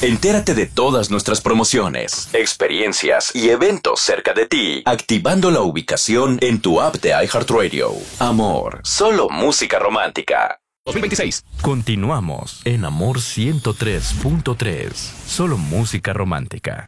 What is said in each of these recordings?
Entérate de todas nuestras promociones, experiencias y eventos cerca de ti, activando la ubicación en tu app de iHeartRadio. Amor, solo música romántica. 2026. Continuamos en Amor 103.3. Solo música romántica.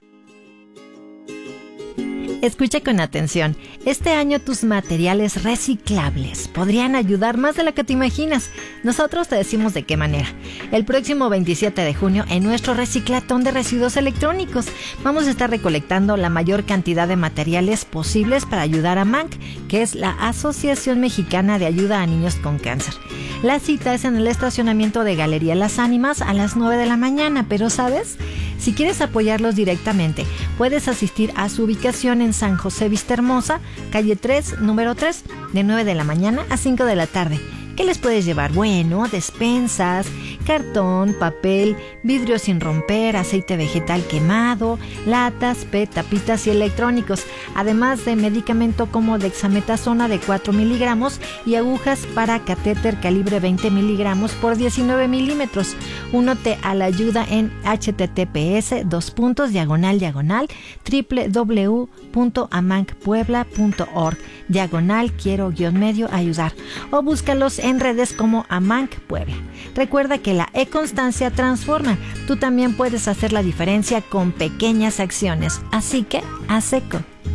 Escucha con atención. Este año tus materiales reciclables podrían ayudar más de lo que te imaginas. Nosotros te decimos de qué manera. El próximo 27 de junio, en nuestro reciclatón de residuos electrónicos, vamos a estar recolectando la mayor cantidad de materiales posibles para ayudar a MANC, que es la Asociación Mexicana de Ayuda a Niños con Cáncer. La cita es en el estacionamiento de Galería Las Ánimas a las 9 de la mañana, pero ¿sabes? Si quieres apoyarlos directamente, puedes asistir a su ubicación en San José Vistahermosa, calle 3, número 3, de 9 de la mañana a 5 de la tarde. ¿Qué les puedes llevar? Bueno, despensas, cartón, papel, vidrio sin romper, aceite vegetal quemado, latas, PET, tapitas y electrónicos, además de medicamento como dexametasona de 4 miligramos y agujas para catéter calibre 20 miligramos por 19 milímetros. Únete a la ayuda en https://www.amancpuebla.org /quiero-ayudar o búscalos en redes como Amanc Puebla. Recuerda que la e-constancia transforma. Tú también puedes hacer la diferencia con pequeñas acciones. Así que, a seco.